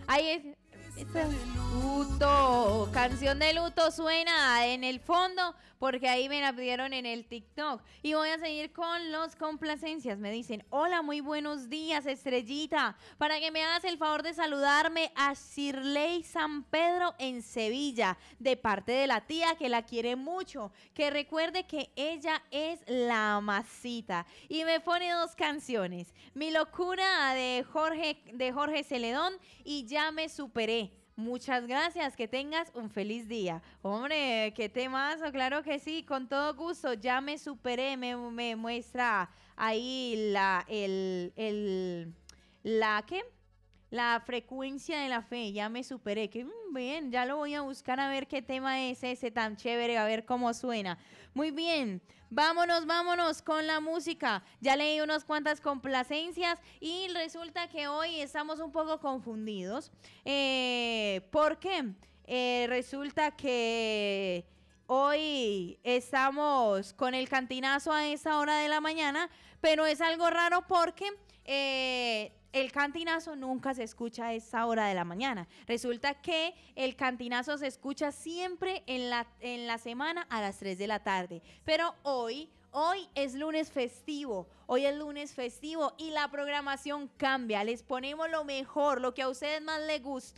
Ahí es luto, canción de luto suena en el fondo porque ahí me la pidieron en el TikTok. Y voy a seguir con los complacencias. Me dicen, hola, muy buenos días, Estrellita. Para que me hagas el favor de saludarme a Shirley San Pedro en Sevilla, de parte de la tía que la quiere mucho. Que recuerde que ella es la masita. Y me pone dos canciones. Mi locura de Jorge Celedón y Ya me superé. Muchas gracias, que tengas un feliz día. Hombre, qué temazo, claro que sí, con todo gusto. Ya me superé, me muestra ahí la ¿qué? La frecuencia de la fe, ya me superé. Que bien, ya lo voy a buscar a ver qué tema es ese tan chévere, a ver cómo suena. Muy bien, vámonos con la música. Ya leí unas cuantas complacencias y resulta que hoy estamos un poco confundidos. ¿Por qué? Resulta que hoy estamos con el cantinazo a esa hora de la mañana, pero es algo raro porque el cantinazo nunca se escucha a esa hora de la mañana. Resulta que el cantinazo se escucha siempre en la semana a las 3 de la tarde. Pero hoy es lunes festivo. Hoy es lunes festivo y la programación cambia. Les ponemos lo mejor, lo que a ustedes más les gusta.